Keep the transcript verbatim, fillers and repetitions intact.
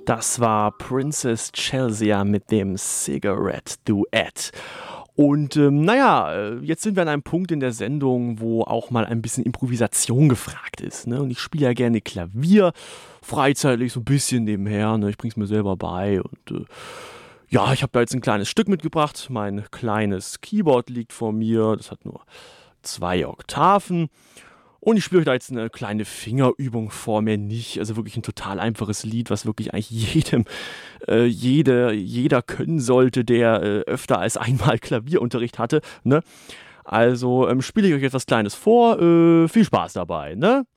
Das war Princess Chelsea mit dem Cigarette-Duett. Und ähm, naja, jetzt sind wir an einem Punkt in der Sendung, wo auch mal ein bisschen Improvisation gefragt ist. Ne? Und ich spiele ja gerne Klavier, freizeitlich so ein bisschen nebenher. Ne? Ich bringe es mir selber bei. Und äh, ja, ich habe da jetzt ein kleines Stück mitgebracht. Mein kleines Keyboard liegt vor mir. Das hat nur zwei Oktaven. Und ich spiele euch da jetzt eine kleine Fingerübung vor, mehr nicht. Also wirklich ein total einfaches Lied, was wirklich eigentlich jedem, äh, jede, jeder können sollte, der äh, öfter als einmal Klavierunterricht hatte. Ne? Also ähm, spiele ich euch jetzt was Kleines vor. Äh, viel Spaß dabei. Ne?